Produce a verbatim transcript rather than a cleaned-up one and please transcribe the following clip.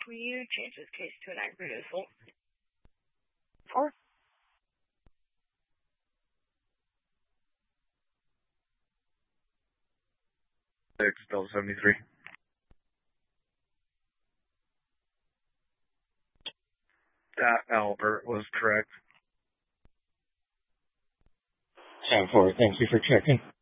Will you change this case to an aggravated assault? Four. Six, Delta seventy-three. That Albert was correct. ten four, thank you for checking.